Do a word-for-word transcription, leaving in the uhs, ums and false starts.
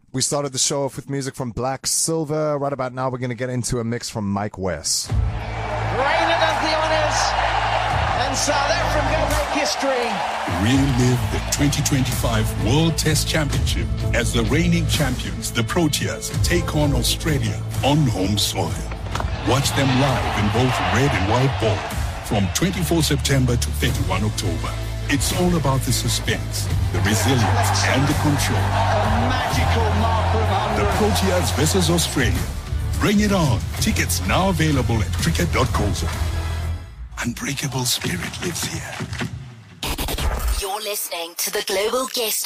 We started the show off with music from Black Silver. Right about now, we're going to get into a mix from Mike Wess. Rayner does the honours, and South Africa make history. Relive the twenty twenty-five World Test Championship as the reigning champions, the Proteas, take on Australia on home soil. Watch them live in both red and white ball from twenty-fourth September to thirty-first October. It's all about the suspense, the resilience, and the control. A magical marker of one hundred. The Proteas versus Australia. Bring it on. Tickets now available at cricket dot co za. Unbreakable spirit lives here. You're listening to the Global Guest